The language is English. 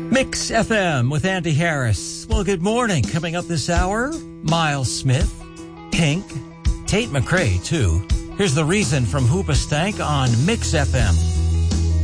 Mix FM with Andy Harris. Well, good morning. Coming up this hour, Miles Smith, Pink, Tate McRae, too. Here's the reason from Hoobastank on Mix FM.